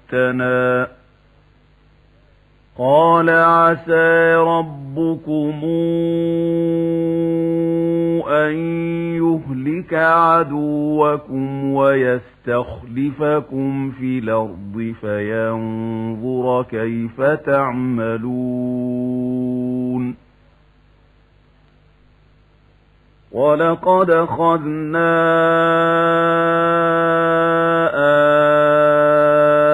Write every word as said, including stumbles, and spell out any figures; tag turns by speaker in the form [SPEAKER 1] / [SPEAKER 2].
[SPEAKER 1] جئتنا قال عسى ربكم أن يهلك عدوكم ويستخلفكم في الأرض فينظر كيف تعملون ولقد أخذنا